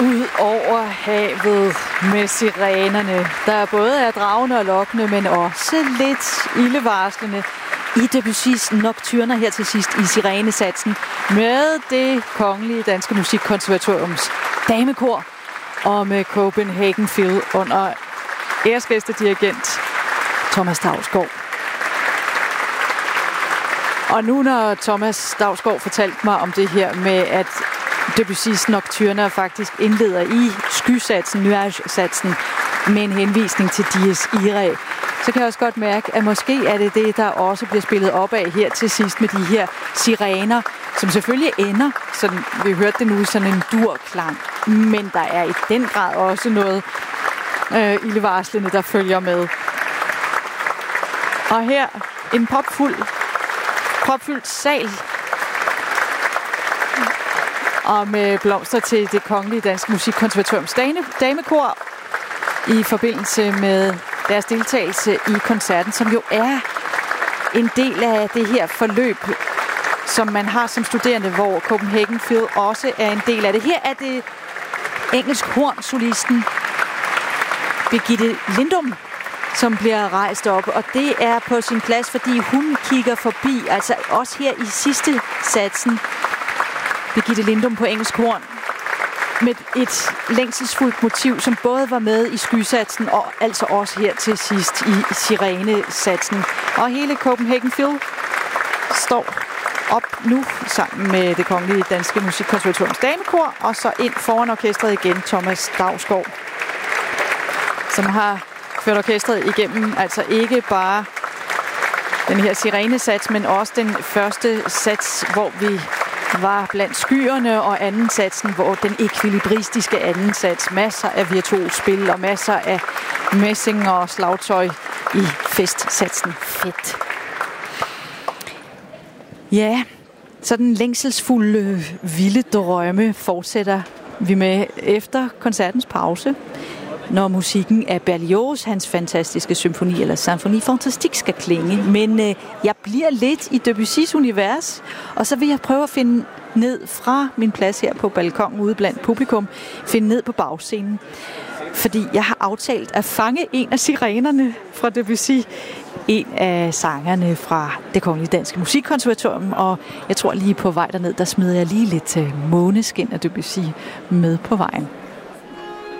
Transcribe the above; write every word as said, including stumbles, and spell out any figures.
Ud over havet med sirenerne, der både er dragende og lokkende, men også lidt ildevarslende i Debussys Nocturner her til sidst i sirenesatsen med Det Kongelige Danske Musikkonservatoriums damekor og med Copenhagen Phil under æresgæstedirigent Thomas Dausgaard. Og nu når Thomas Dausgaard fortalte mig om det her med, at Debussys Nocturner faktisk indleder i skysatsen, nuage-satsen, med en henvisning til Dies Irae, så kan jeg også godt mærke, at måske er det det, der også bliver spillet op af her til sidst med de her sirener, som selvfølgelig ender, sådan, vi hørte det nu, sådan en durklang, men der er i den grad også noget øh, ildevarslende, der følger med. Og her en popfuld, popfyldt sal, og med blomster til Det Kongelige Danske Musikkonservatoriums damekor i forbindelse med deres deltagelse i koncerten, som jo er en del af det her forløb, som man har som studerende, hvor Copenhagen Phil også er en del af det. Her er det engelsk hornsolisten Birgitte Lindum, som bliver rejst op, og det er på sin plads, fordi hun kigger forbi, altså også her i sidste satsen, Birgitte Lindum på engelsk horn, med et længselsfuldt motiv, som både var med i skysatsen og altså også her til sidst i sirenesatsen. Og hele Copenhagen Phil står op nu sammen med Det Kongelige Danske Musikkonservatoriums damekor, og så ind foran orkestret igen Thomas Dausgaard, som har ført orkestret igennem, altså ikke bare den her sirenesats, men også den første sats, hvor vi var blandt skyerne, og anden satsen, hvor den ekvilibristiske anden sats, masser af virtuosspil og masser af messing og slagtøj i festsatsen. Fedt. Ja, så den længselsfulde vilde drømme fortsætter vi med efter koncertens pause, når musikken af Berlioz, hans fantastiske symfoni eller Symphonie Fantastique, skal klinge. Men øh, jeg bliver lidt i Debussys univers, og så vil jeg prøve at finde ned fra min plads her på balkonen ude blandt publikum, finde ned på bagscenen. Fordi jeg har aftalt at fange en af sirenerne fra Debussy, en af sangerne fra Det Kongelige Danske Musikkonservatorium, og jeg tror lige på vej derned, der smider jeg lige lidt Måneskin af Debussy med på vejen.